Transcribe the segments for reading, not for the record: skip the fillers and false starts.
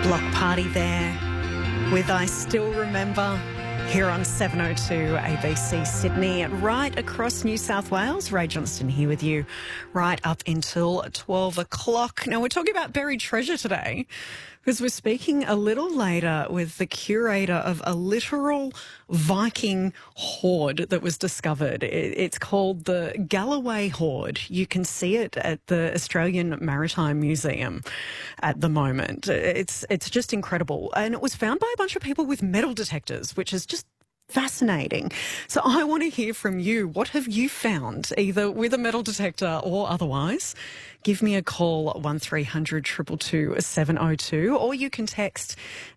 Block party there with I Still Remember here on 702 ABC Sydney, right across New South Wales. Ray Johnston here with you right up until 12 o'clock. Now, we're talking about buried treasure today because we're speaking a little later with the curator of a literal Viking hoard that was discovered. It's called the Galloway Hoard. You can see it at the Australian Maritime Museum at the moment. It's just incredible. And it was found by a bunch of people with metal detectors, which is just fascinating. So I want to hear from you. What have you found, either with a metal detector or otherwise? Give me a call, 1300 222 702, or you can text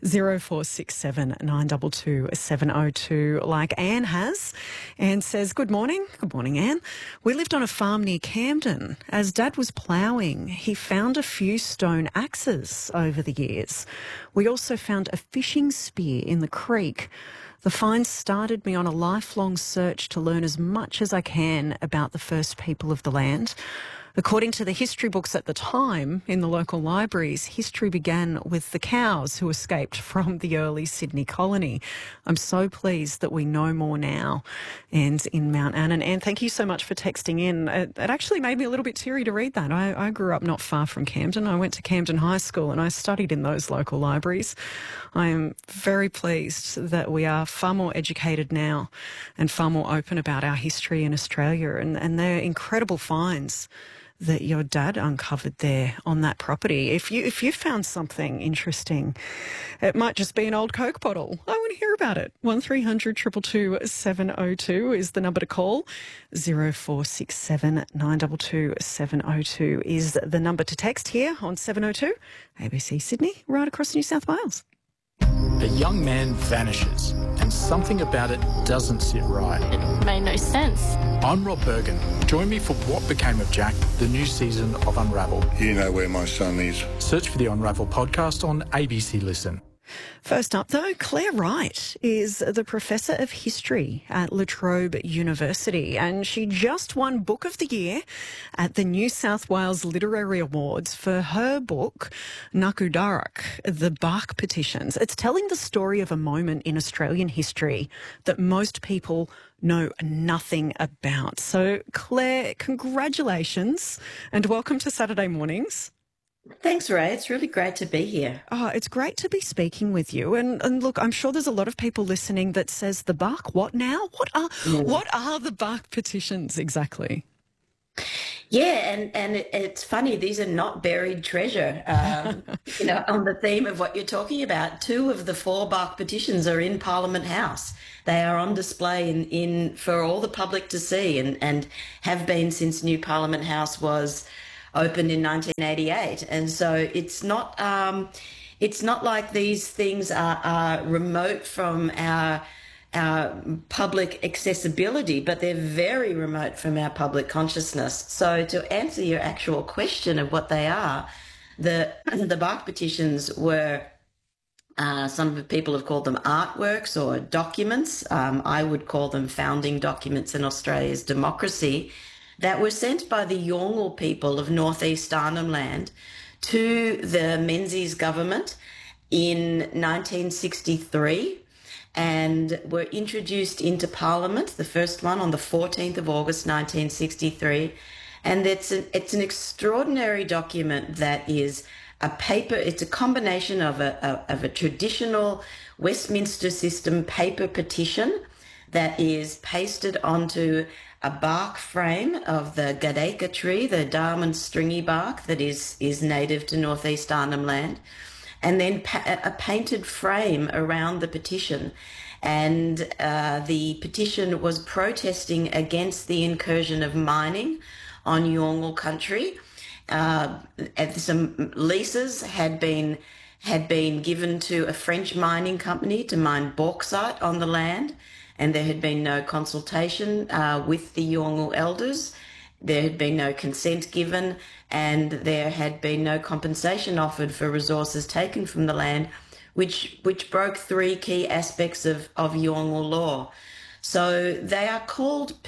0467 922 702 like Anne has. Anne says, Good morning. Good morning, Anne. We lived on a farm near Camden. As Dad was ploughing, he found a few stone axes over the years. We also found a fishing spear in the creek. The find started me on a lifelong search to learn as much as I can about the first people of the land. According to the history books at the time in the local libraries, history began with the cows who escaped from the early Sydney colony. I'm so pleased that we know more now. And in Mount Annan. And thank you so much for texting in. It actually made me a little bit teary to read that. I grew up not far from Camden. I went to Camden High School and I studied in those local libraries. I am very pleased that we are far more educated now and far more open about our history in Australia, and they're incredible finds that your dad uncovered there on that property. If you found something interesting, it might just be an old Coke bottle. I want to hear about it. 1300 222 702 is the number to call. 0467 922 702 is the number to text here on 702 ABC Sydney, right across New South Wales. A young man vanishes, and something about it doesn't sit right. It made no sense. I'm Rob Bergen. Join me for What Became of Jack, the new season of Unravel. You know where my son is. Search for the Unravel podcast on ABC Listen. First up, though, Claire Wright is the Professor of History at La Trobe University, and she just won Book of the Year at the New South Wales Literary Awards for her book, Ngururraq, The Bark Petitions. It's telling the story of a moment in Australian history that most people know nothing about. So, Claire, congratulations and welcome to Saturday Mornings. Thanks, Ray. It's really great to be here. Oh, it's great to be speaking with you. And look, I'm sure there's a lot of people listening that says the bark, what now? What are the bark petitions exactly? Yeah, and it's funny, these are not buried treasure. On the theme of what you're talking about, 2 of the 4 bark petitions are in Parliament House. They are on display in for all the public to see and have been since New Parliament House was opened in 1988, and so it's not like these things are remote from our public accessibility, but they're very remote from our public consciousness. So to answer your actual question of what they are, the bark petitions were some people have called them artworks or documents. I would call them founding documents in Australia's democracy, that were sent by the Yolngu people of northeast Arnhem Land to the Menzies government in 1963 and were introduced into Parliament, the first one on the 14th of August 1963. And it's an extraordinary document that is a paper. It's a combination of a traditional Westminster system paper petition that is pasted onto a bark frame of the Gadeka tree, the Darwin stringy bark that is native to northeast Arnhem Land, and then a painted frame around the petition. And the petition was protesting against the incursion of mining on Yolngu country. Some leases had been given to a French mining company to mine bauxite on the land, and there had been no consultation with the Yolngu elders. There had been no consent given, and there had been no compensation offered for resources taken from the land, which broke 3 key aspects of Yolngu law. So they are called